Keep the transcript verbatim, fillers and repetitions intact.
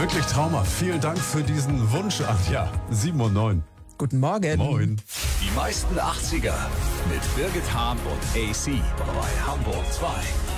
Wirklich traumhaft. Vielen Dank für diesen Wunsch, Anja. sieben Uhr neun. Guten Morgen. Moin. Die meisten achtziger mit Birgit Hahn und A C bei Hamburg zwei.